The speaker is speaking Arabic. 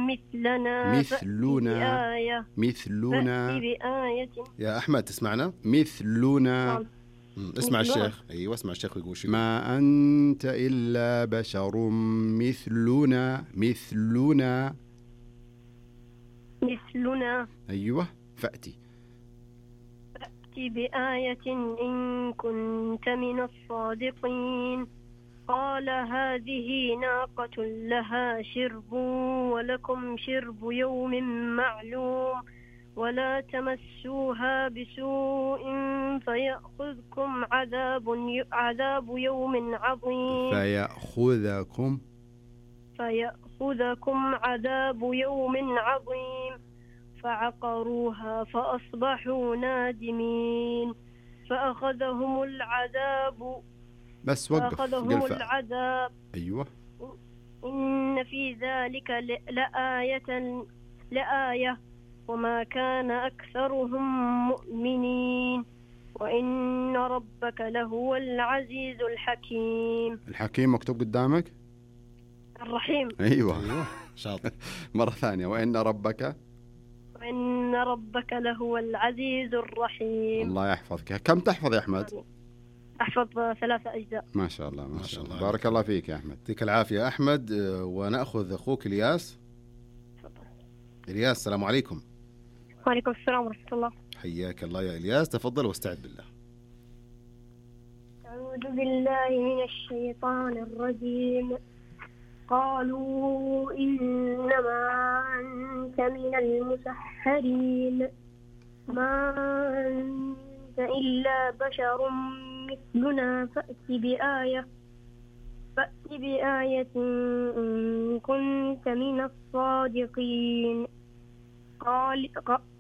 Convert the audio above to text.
مثلنا مثلنا بآية. يا أحمد تسمعنا؟ مثلنا. نعم. اسمع الشيخ. أيوة اسمع الشيخ يقول شو. ما أنت إلا بشر مثلنا أيوة فأتي بآية إن كنت من الصادقين. قال هذه ناقة لها شرب ولكم شرب يوم معلوم ولا تمسوها بسوء فيأخذكم عذاب يوم عظيم. فيأخذكم عذاب يوم عظيم. فعقروها فأصبحوا نادمين. فأخذهم العذاب. بس وقف العذاب. أيوة. إن في ذلك لآية وما كان أكثرهم مؤمنين وإن ربك لهو العزيز الحكيم. الحكيم مكتوب قدامك؟ الرحيم. أيوة. شاطر. مرة ثانية. وإن ربك لهو العزيز الرحيم. الله يحفظك. كم تحفظ يا أحمد؟ أحفظ 3 أجزاء. ما شاء الله ما شاء الله. بارك الله فيك يا أحمد. يعطيك العافية أحمد. ونأخذ أخوك إلياس. إلياس السلام عليكم. وعليكم السلام ورحمة الله. حياك الله يا إلياس. تفضل واستعد بالله. أعوذ بالله من الشيطان الرجيم. قالوا إنما أنت من المسحرين ما أنت إلا بشر مثلنا فأت بآية إن كنت من الصادقين.